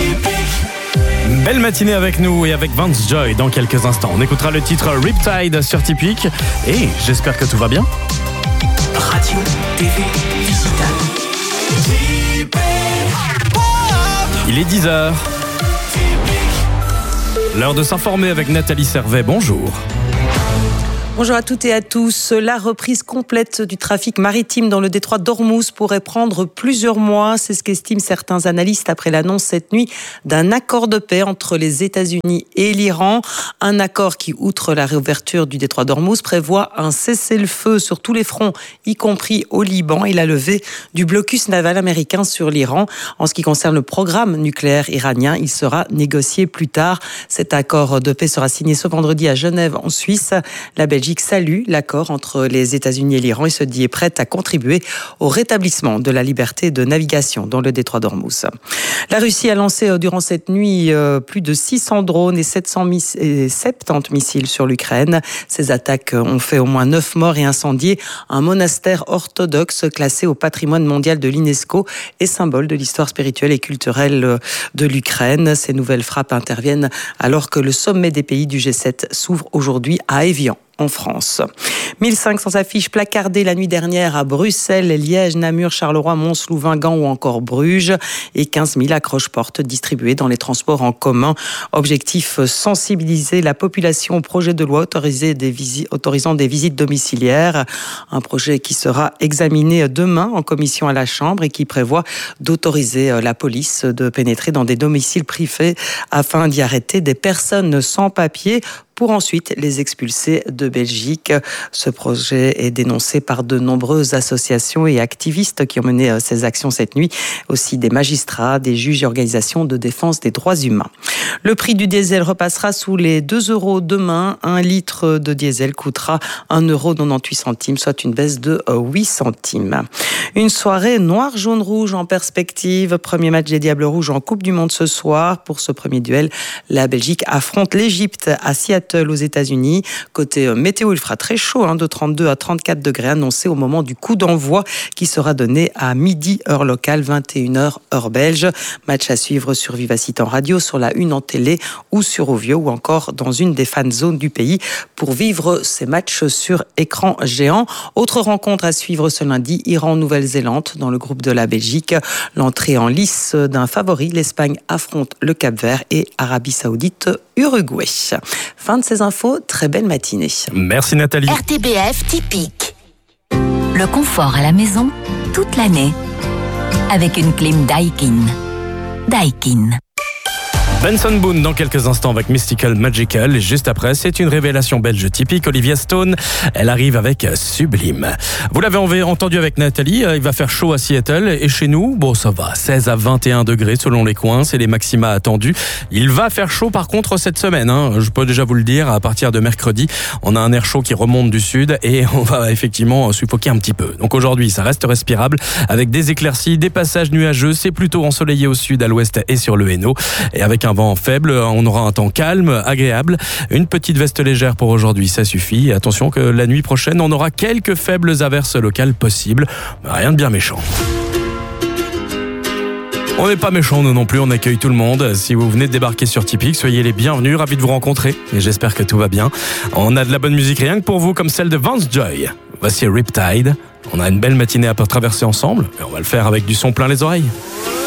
Belle matinée avec nous et avec Vance Joy dans quelques instants. On écoutera le titre Riptide sur Typique et j'espère que tout va bien. Radio, TV, digital. Il est 10h. L'heure de s'informer avec Nathalie Servet. Bonjour. Bonjour à toutes et à tous. La reprise complète du trafic maritime dans le détroit d'Ormuz pourrait prendre plusieurs mois. C'est ce qu'estiment certains analystes après l'annonce cette nuit d'un accord de paix entre les États-Unis et l'Iran. Un accord qui, outre la réouverture du détroit d'Ormuz, prévoit un cessez-le-feu sur tous les fronts, y compris au Liban, et la levée du blocus naval américain sur l'Iran. En ce qui concerne le programme nucléaire iranien, il sera négocié plus tard. Cet accord de paix sera signé ce vendredi à Genève, en Suisse. La Belgique salue l'accord entre les États-Unis et l'Iran et se dit prête à contribuer au rétablissement de la liberté de navigation dans le détroit d'Ormuz. La Russie a lancé durant cette nuit plus de 600 drones et 70 missiles sur l'Ukraine. Ces attaques ont fait au moins 9 morts et incendié un monastère orthodoxe classé au patrimoine mondial de l'UNESCO et symbole de l'histoire spirituelle et culturelle de l'Ukraine. Ces nouvelles frappes interviennent alors que le sommet des pays du G7 s'ouvre aujourd'hui à Évian, en France. 1500 affiches placardées la nuit dernière à Bruxelles, Liège, Namur, Charleroi, Mons, Louvain, Gand ou encore Bruges et 15 000 accroche-portes distribuées dans les transports en commun. Objectif, sensibiliser la population au projet de loi autorisant des visites domiciliaires. Un projet qui sera examiné demain en commission à la Chambre et qui prévoit d'autoriser la police de pénétrer dans des domiciles privés afin d'y arrêter des personnes sans papier pour ensuite les expulser de Belgique. Ce projet est dénoncé par de nombreuses associations et activistes qui ont mené ces actions cette nuit, aussi des magistrats, des juges et organisations de défense des droits humains. Le prix du diesel repassera sous les 2 € demain. 1 litre de diesel coûtera 1,98 €, soit une baisse de 8 centimes. Une soirée noir, jaune, rouge en perspective. Premier match des Diables Rouges en Coupe du Monde ce soir. Pour ce premier duel, la Belgique affronte l'Égypte à Seattle aux États-Unis. Côté météo, il fera très chaud, de 32 à 34 degrés annoncé au moment du coup d'envoi qui sera donné à midi heure locale, 21h heure belge. Match à suivre sur Vivacité en radio, sur la Une en télé ou sur Ovio ou encore dans une des fan zones du pays pour vivre ces matchs sur écran géant. Autre rencontre à suivre ce lundi, Iran-Nouvelle-Zélande dans le groupe de la Belgique. L'entrée en lice d'un favori, l'Espagne affronte le Cap-Vert et Arabie Saoudite Uruguay. Fin de ces infos, très belle matinée. Merci Nathalie. RTBF Typique. Le confort à la maison toute l'année avec une clim Daikin. Daikin. Benson Boone dans quelques instants avec Mystical Magical. Et juste après, c'est une révélation belge typique. Olivia Stone, elle arrive avec Sublime. Vous l'avez entendu avec Nathalie, il va faire chaud à Seattle. Et chez nous, bon ça va, 16 à 21 degrés selon les coins, c'est les maxima attendus. Il va faire chaud par contre cette semaine. Je peux déjà vous le dire, à partir de mercredi, on a un air chaud qui remonte du sud et on va effectivement suffoquer un petit peu. Donc aujourd'hui, ça reste respirable avec des éclaircies, des passages nuageux. C'est plutôt ensoleillé au sud, à l'ouest et sur le Hainaut. Et avec un vent faible, on aura un temps calme, agréable. Une petite veste légère pour aujourd'hui, ça suffit. Et attention que la nuit prochaine, on aura quelques faibles averses locales possibles. Mais rien de bien méchant. On n'est pas méchants, nous non plus, on accueille tout le monde. Si vous venez de débarquer sur Typique, soyez les bienvenus, ravis de vous rencontrer. Et j'espère que tout va bien. On a de la bonne musique rien que pour vous, comme celle de Vance Joy. Voici Riptide. On a une belle matinée à traverser ensemble. Et on va le faire avec du son plein les oreilles.